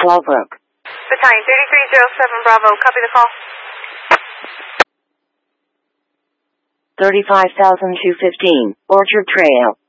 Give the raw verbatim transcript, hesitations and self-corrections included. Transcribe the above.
Fallbrook. Battalion thirty-three oh seven Bravo, copy the call. thirty-five thousand two hundred fifteen, Orchard Trail.